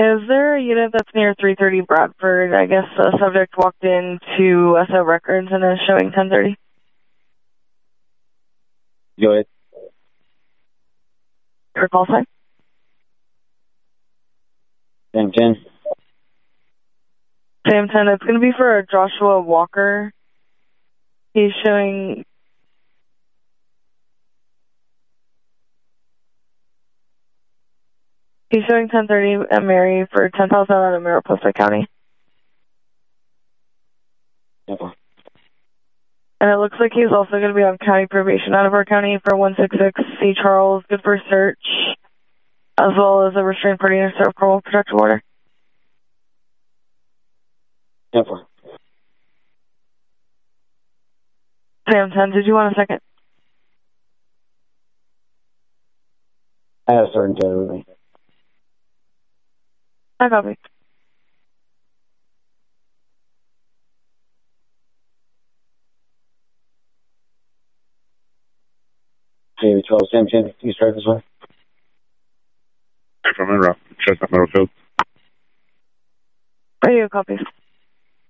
Is there a unit that's near 330 Bradford? I guess a subject walked into SO Records and is showing 1030. Go ahead. Your call sign? Sam 10. Sam 10. It's going to be for Joshua Walker. He's showing... He's showing 1030 at Mary for 10,000 out of Mariposa County. Okay. And it looks like he's also going to be on county probation out of our county for 166 C. Charles, good for search, as well as a restraint party and a criminal protective order. Okay. Sam 10, did you want a second? I have a certain data with me. I copy. J 12 Sam 10. You start this way. From Monroe, Chestnut Meadowfield. Radio copies.